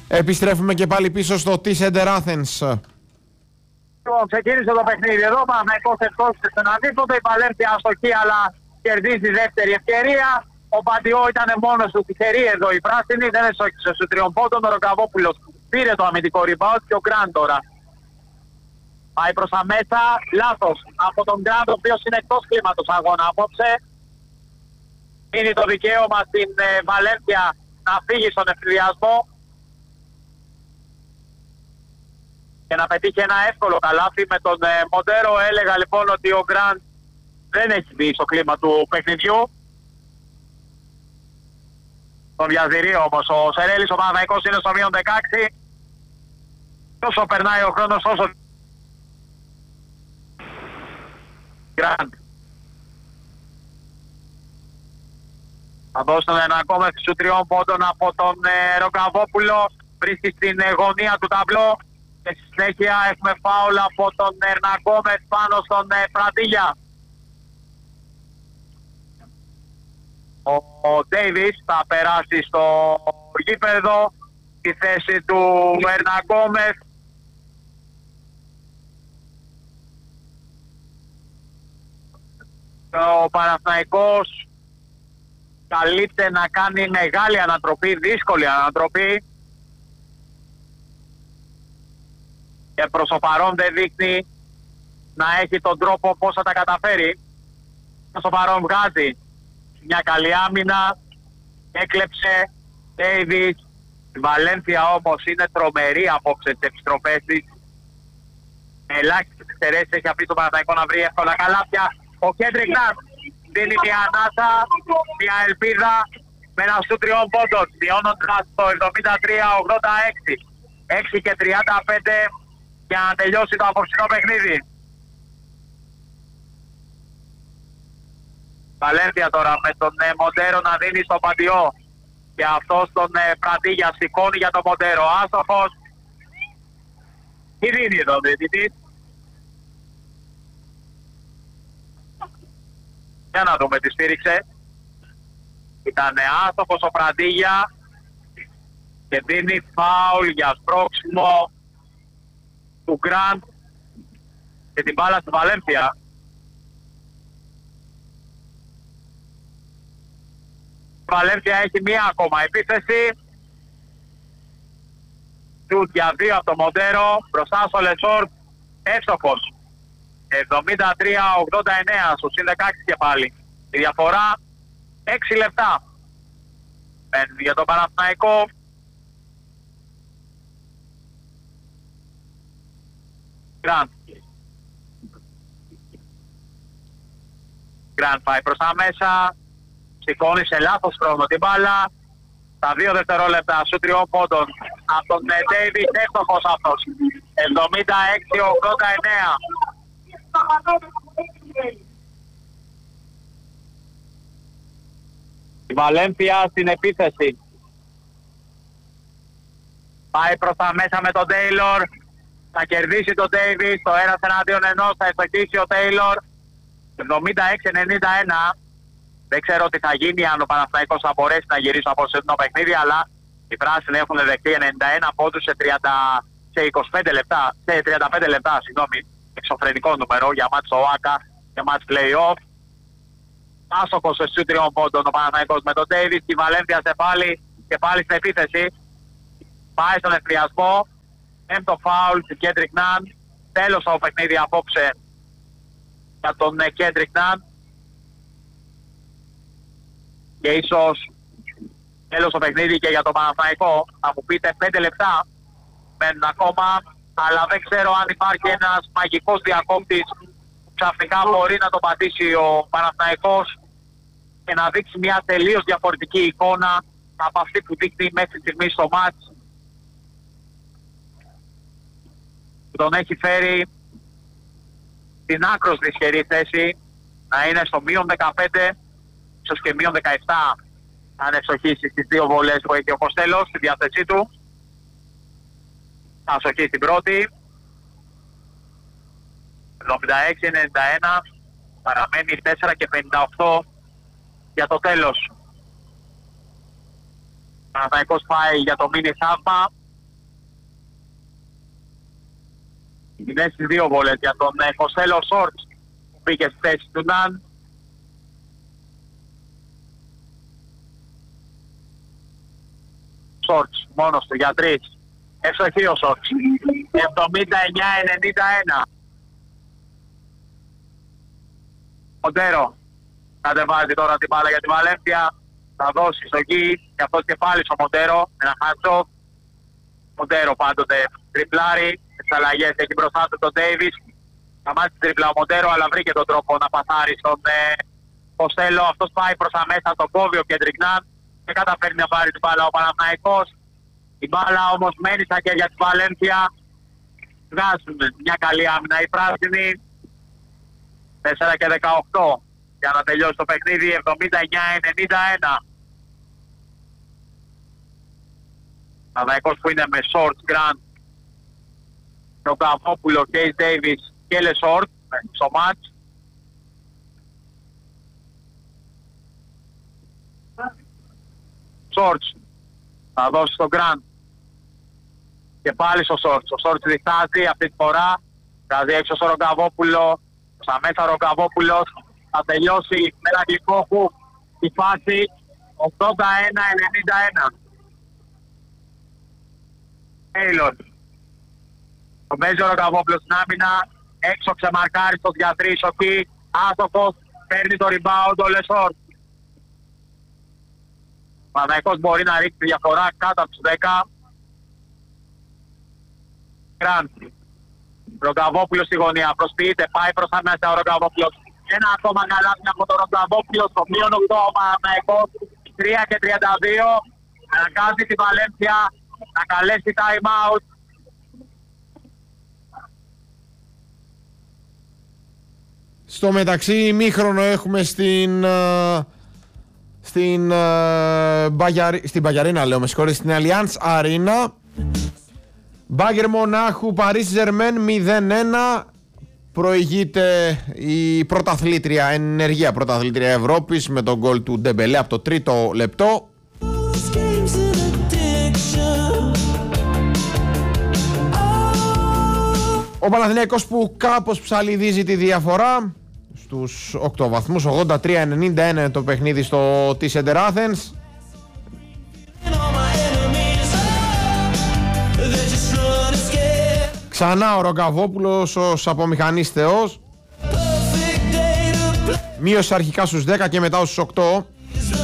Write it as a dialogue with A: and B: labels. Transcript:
A: Επιστρέφουμε και πάλι πίσω στο T-Center Athens.
B: Ξεκίνησε το παιχνίδι εδώ, Παναθηναϊκός ευκόσησε στον αντίποδο, η Παλένθια αστοχή αλλά κερδίζει δεύτερη ευκαιρία. Ο Παντιό ήταν μόνος του, τυχερή εδώ η πράσινη, δεν έσωχησε στους 3 πόντων. Ο Ροκαβόπουλος πήρε το αμυντικό rebound και ο Γκραντ τώρα πάει προς τα μέσα, λάθος από τον Γκραντ, ο οποίος είναι εκτός κλίματος αγώνα απόψε. Είναι το δικαίωμα στην Βαλένθια να φύγει στον εφηδιασμό και να πετύχει ένα εύκολο καλάθι με τον Μοντέρο. Έλεγα λοιπόν ότι ο Γκραντ δεν έχει μπει στο κλίμα του παιχνιδιού. Τον διαδηρεί όμως ο Σερέλης, ο Παναθηναϊκός είναι στο μείον 16. Όσο περνάει ο χρόνος, όσο Γκραντ θα δώσουν ένα ακόμα στους 3 πόντων από τον Ροκαβόπουλο. Βρίσκει στην γωνία του ταμπλό και στη συνέχεια έχουμε φάουλ από τον Ερναγκόμεθ πάνω στον Πραντήλια. Ο Ντέιβις θα περάσει στο γήπεδο στη θέση του Ερναγκόμεθ. Ο Παναθηναϊκός καλείται να κάνει μεγάλη ανατροπή, δύσκολη ανατροπή, και προς το παρόν δεν δείχνει να έχει τον τρόπο πώς θα τα καταφέρει. Προς το παρόν βγάζει μια καλή άμυνα, έκλεψε Ντέιβις. Η Βαλένθια όμως είναι τρομερή απόψε τις επιστροφές της. Ελάχιστες εξαιρέσεις έχει αφήσει τον Παναθηναϊκό να βρει εύκολα καλάθια. Ο Κέντρικ Ναν δίνει μια ανάσα, μια ελπίδα με ένα σου 3 πόντων, μειώνοντας το 73-86. 6 και 35 για να τελειώσει το απόψινό παιχνίδι. Βαλένθια τώρα με τον Μοντέρο να δίνει στο Παντιό και αυτός τον Πραντίγια σηκώνει για τον Μοντέρο. Άστοχος. Τι δίνει εδώ διαιτητής? Για να δούμε τι στήριξε. Ήταν άστοχος ο Πραντίγια και δίνει φάουλ για σπρώξιμο του Γκραντ και την μπάλα στη Βαλένθια. Η Βαλένθια έχει μία ακόμα επίθεση. Σουτ για 2 από το Μοντέρο, μπροστά στο Λεσόρ, εύστοχος. 73-89 στο συν 16 και πάλι. Η διαφορά 6 λεπτά. Για τον Παναθηναϊκό. Γκραντ πάει προς τα μέσα. Σηκώνει σε λάθος χρόνο την μπάλα. Τα 2 δευτερόλεπτα σου 3 πόντων από τον Ντέιβις, εύστοχος αυτός. 76-89. Η Βαλένθια στην επίθεση. Πάει προς τα μέσα με τον Τέιλορ. Θα κερδίσει τον Ντέιβις. Το 1 εναντίον 1 θα εφετήσει ο Τέιλορ. 76-91. Δεν ξέρω τι θα γίνει αν ο Παναθηναϊκός θα μπορέσει να γυρίσει από το παιχνίδι, αλλά οι πράσινοι έχουν δεχτεί 91 πόντους σε 25 λεπτά, σε 35 λεπτά, συγγνώμη. Εξωφρενικό νούμερο για μάτς στο ΆΚΑ και μάτς play-off. Άσοχος στους 3 πόντων ο Παναθηναϊκός με τον Ντέιβις. Η Βαλένθια σε πάλι και πάλι στην επίθεση. Πάει στον ευκριασμό. Έμπτο φάουλ του Κέντρικ Ναν. Τέλος το παιχνίδι απόψε για τον Κέντρικ Ναν. Και ίσως τέλος το παιχνίδι και για τον Παναθηναϊκό. Θα μου πείτε 5 λεπτά μένουν ακόμα, αλλά δεν ξέρω αν υπάρχει ένας μαγικός διακόπτης που ξαφνικά μπορεί να το πατήσει ο Παναθηναϊκός και να δείξει μια τελείως διαφορετική εικόνα από αυτή που δείχνει μέχρι στιγμή στο μάτς. Που τον έχει φέρει στην άκρως δυσχερή θέση να είναι στο μείον 15, ίσως και μείον 17 αν ευστοχίσει στις 2 βολές που έχει ο Κοστέλος στη διάθεσή του. Θα ευστοχίσει την πρώτη. 76-91, παραμένει 4 και 58 για το τέλος. Ο Παναθηναϊκός πάει για το μίνι θαύμα. Είναι στις 2 βολές για τον Κοστέλο Σόρτς που μπήκε στη θέση του Ναν. Σόρτς μόνος του για 3. Εύστοχη ο Σόρτς. 79-91. Μοντέρο κατεβάζει τώρα την μπάλα για τη Βαλένθια. Θα δώσει στο Γκί. Και αυτός και πάλι στο Μοντέρο. Ένα χάτσο. Μοντέρο πάντοτε τριπλάρει. Τις αλλαγές έχει μπροστά του τον Ντέιβις. Θα μάθει την τρίπλα ο Μοντέρο, αλλά βρήκε τον τρόπο να πασάρει στον Κοστέλο. Αυτός πάει προς τα μέσα, τον κόβει ο Κέντρικ Ναν. Δεν καταφέρνει να πάρει την μπάλα ο Παναθηναϊκός. Η μπάλα όμως μένει στα χέρια της Βαλένθια. Βγάζουν μια καλή άμυνα οι πράσινοι. 4 και 18 για να τελειώσει το παιχνίδι. 79-91. Παναθηναϊκός που είναι με Σόρτς, Γκραντ, τον Καβόπουλο, Κέις Ντέιβις και Λεσόρτ στο μάτς. Σόρτς θα δώσει στον Γκραντ και πάλι στο Σόρτς. Ο Σόρτς διχτάζει αυτή τη φορά. Δηλαδή έξω στο Ρογκαβόπουλο. Στα μέσα Ρογκαβόπουλος θα τελειώσει με ένα γλυκό χου τη φάση. 81-91. Έιλον. Το παίζει ο Ρογκαβόπουλος στην άμυνα. Έξω ξεμαρκάρει στο διατρής ο Κι. Άστοχος. Παίρνει το rebound ο Λεσόρτ. Ο Παναθηναϊκός μπορεί να ρίξει τη διαφορά κάτω από τους 10. Γκραντ. Ρογκαβόπουλος στη γωνία. Προσποιείται. Πάει προς τα μέσα ο Ρογκαβόπουλος. Ένα ακόμα καλάθι από τον Ρογκαβόπουλο στο μείον 8 ο Παναθηναϊκός. 3 και 32. Αναγκάζει τη Βαλένθια να καλέσει time out.
A: Στο μεταξύ ημίχρονο έχουμε στην Μπαγιαρίνα, λέω, με συγχωρείτε, στην Allianz Arena. Μπάγκερ Μονάχου, Παρίς Ζερμέν 0-1. Προηγείται η πρωταθλήτρια, ενεργεία πρωταθλήτρια Ευρώπης με τον γκολ του Ντεμπελέ από το 3ο λεπτό. Ο Παναθηναϊκός που κάπως ψαλιδίζει τη διαφορά στους 8 βαθμούς, 83-91 το παιχνίδι στο TSender Athens. Ξανά ο Ρογκαβόπουλος ως απομηχανής θεός. Μείωσε αρχικά στους 10 και μετά στους 8.